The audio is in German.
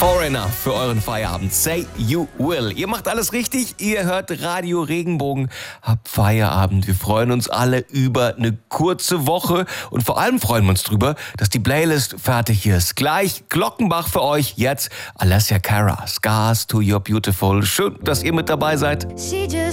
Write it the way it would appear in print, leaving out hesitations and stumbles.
Foreigner für euren Feierabend. Say you will. Ihr macht alles richtig. Ihr hört Radio Regenbogen. Habt Feierabend. Wir freuen uns alle über eine kurze Woche. Und vor allem freuen wir uns drüber, dass die Playlist fertig ist. Gleich Glockenbach für euch. Jetzt Alessia Cara. Scars to Your Beautiful. Schön, dass ihr mit dabei seid.